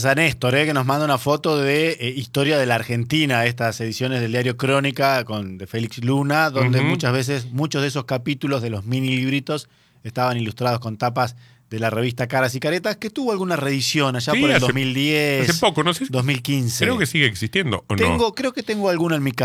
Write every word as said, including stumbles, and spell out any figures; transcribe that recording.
A Néstor, eh, que nos manda una foto de eh, Historia de la Argentina, estas ediciones del diario Crónica con, de Félix Luna, donde Ujú. muchas veces, muchos de esos capítulos de los mini libritos estaban ilustrados con tapas de la revista Caras y Caretas, que tuvo alguna reedición allá Sí, por el hace- dos mil diez, Hace poco, no sé. dos mil quince. Creo que sigue existiendo, ¿o no? Tengo, creo que tengo alguna en mi casa.